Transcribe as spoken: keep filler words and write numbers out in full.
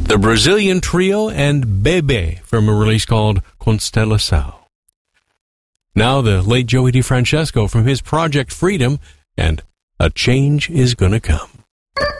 the Brazilian Trio and Bebe from a release called Constelação. Now the late Joey DeFrancesco from his project Freedom and A Change Is Gonna Come.